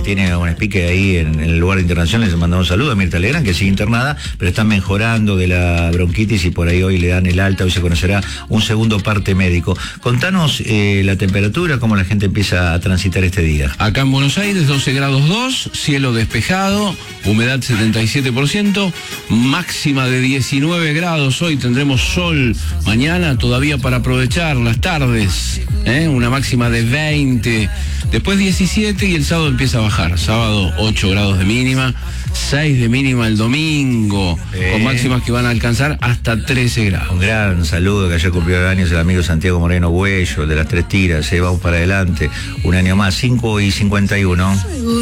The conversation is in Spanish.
tiene un pique ahí en el lugar internacional, les mandamos un saludo a Mirta Legrand, que sigue internada, pero está mejorando de la bronquitis y por ahí hoy le dan el alta, hoy se conocerá un segundo parte médico. Contanos la temperatura, cómo la gente empieza a transitar este día. Acá en Buenos Aires, 12 grados 2, cielo despejado, humedad 77%, máxima de 19 grados, hoy tendremos sol, mañana todavía para aprovechar las tardes, una máxima de 20, después 17 y el sábado empieza a bajar, sábado 8 grados de mínima, 6 de mínima el domingo, con máximas que van a alcanzar hasta 13 grados. Un gran saludo, que ayer cumplió años el amigo Santiago Moreno Buello, de las Tres Tiras, vamos para adelante, un año más, 5:51.